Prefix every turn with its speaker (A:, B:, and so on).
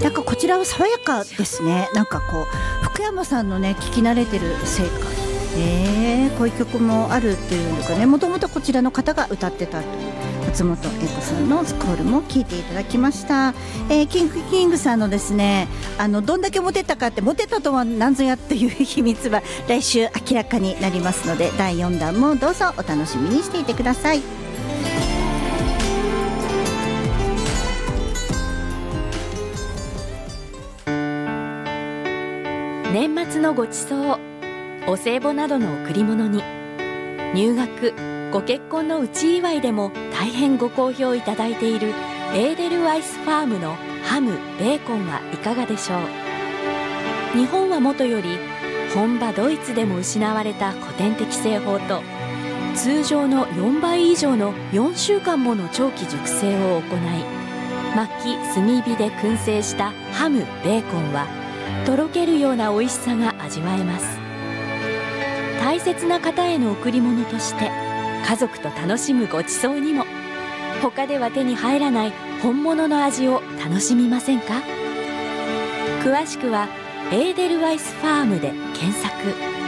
A: なんかこちらは爽やかですね。なんかこう福山さんのね聞き慣れてるせいか、こういう曲もあるっていうのかね。もともとこちらの方が歌ってたという松本英子さんのスコールも聴いていただきました。キングさんのですね、どんだけモテたかって、モテたとは何ぞやっていう秘密は来週明らかになりますので、第4弾もどうぞお楽しみにしていてください。
B: 年末のごちそう、お歳暮などの贈り物に、入学ご結婚の内祝いでも大変ご好評いただいているエーデルワイスファームのハム・ベーコンはいかがでしょう。日本はもとより本場ドイツでも失われた古典的製法と、通常の4倍以上の4週間もの長期熟成を行い、薪・炭火で燻製したハム・ベーコンはとろけるような美味しさが味わえます。大切な方への贈り物として、家族と楽しむごちそうにも、他では手に入らない本物の味を楽しみませんか。詳しくはエーデルワイスファームで検索。